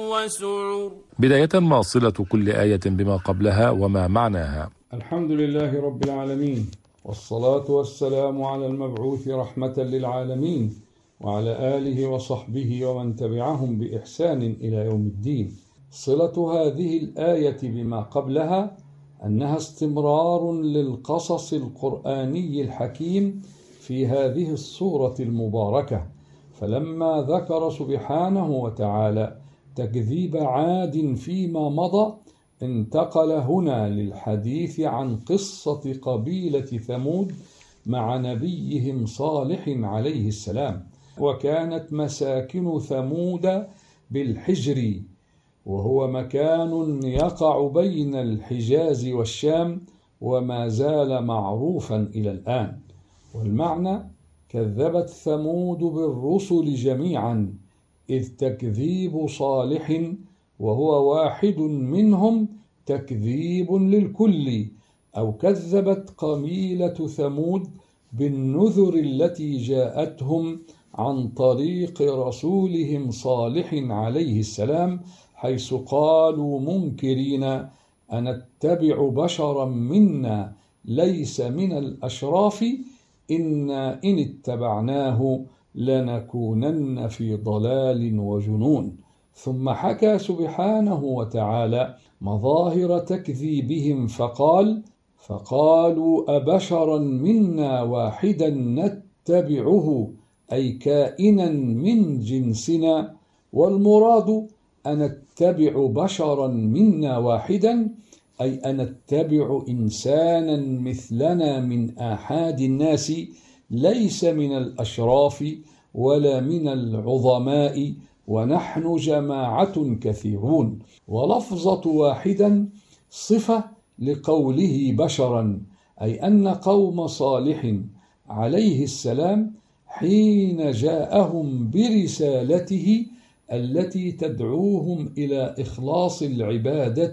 وسعر. بداية، ما صلة كل آية بما قبلها وما معناها؟ الحمد لله رب العالمين، والصلاة والسلام على المبعوث رحمة للعالمين، وعلى آله وصحبه ومن تبعهم بإحسان إلى يوم الدين. صلة هذه الآية بما قبلها أنها استمرار للقصص القرآني الحكيم في هذه السورة المباركة، فلما ذكر سبحانه وتعالى تكذيب عاد فيما مضى، انتقل هنا للحديث عن قصة قبيلة ثمود مع نبيهم صالح عليه السلام. وكانت مساكن ثمود بالحجر، وهو مكان يقع بين الحجاز والشام، وما زال معروفا إلى الآن. والمعنى: كذبت ثمود بالرسل جميعا، إذ تكذيب صالح وهو واحد منهم تكذيب للكل، أو كذبت قبيلة ثمود بالنذر التي جاءتهم عن طريق رسولهم صالح عليه السلام، حيث قالوا منكرين: أنتبع بشرا منا ليس من الأشراف إنا إن اتبعناه لنكونن في ضلال وجنون. ثم حكى سبحانه وتعالى مظاهر تكذيبهم فقالوا أبشرا منا واحدا نتبعه، أي كائنا من جنسنا. والمراد أنتبع بشرا منا واحدا، أي أنتبع إنسانا مثلنا من آحاد الناس، ليس من الأشراف ولا من العظماء، ونحن جماعة كثيرون. ولفظة واحدا صفة لقوله بشرا، أي أن قوم صالح عليه السلام حين جاءهم برسالته التي تدعوهم إلى إخلاص العبادة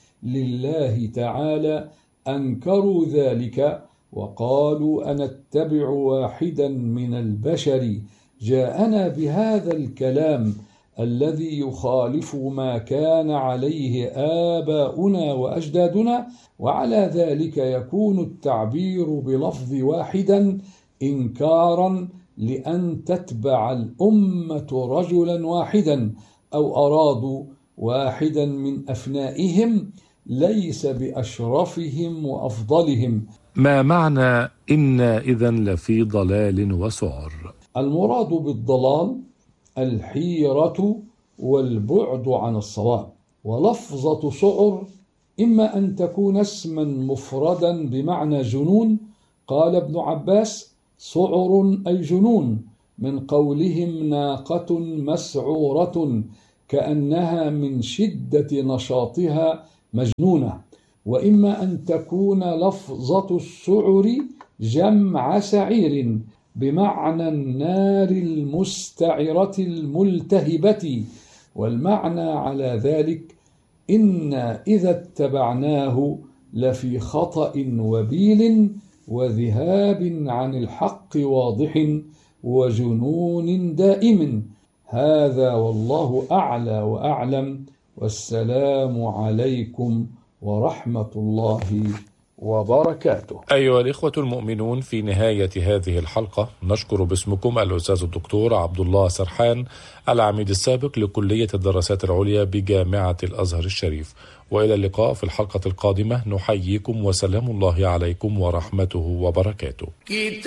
لله تعالى أنكروا ذلك، وقالوا أنتبع واحدا من البشر جاءنا بهذا الكلام الذي يخالف ما كان عليه آباؤنا وأجدادنا. وعلى ذلك يكون التعبير بلفظ واحدا إنكارا لأن تتبع الأمة رجلا واحدا، أو أرادوا واحدا من أفنائهم ليس بأشرفهم وأفضلهم. ما معنى إنا إذن لفي ضلال وسعر؟ المراد بالضلال الحيرة والبعد عن الصواب. ولفظة سعر إما أن تكون اسما مفردا بمعنى جنون، قال ابن عباس: سعر أي جنون، من قولهم ناقة مسعورة، كأنها من شدة نشاطها مجنونة. وإما أن تكون لفظة السعر جمع سعير، بمعنى النار المستعرة الملتهبة. والمعنى على ذلك: إنا إذا اتبعناه لفي خطأ وبيل، وذهاب عن الحق واضح، وجنون دائم. هذا والله أعلى وأعلم، والسلام عليكم ورحمة الله وبركاته. أيها الإخوة المؤمنون، في نهاية هذه الحلقة نشكر باسمكم الأستاذ الدكتور عبد الله سرحان، العميد السابق لكلية الدراسات العليا بجامعة الأزهر الشريف. وإلى اللقاء في الحلقة القادمة، نحييكم وسلام الله عليكم ورحمته وبركاته.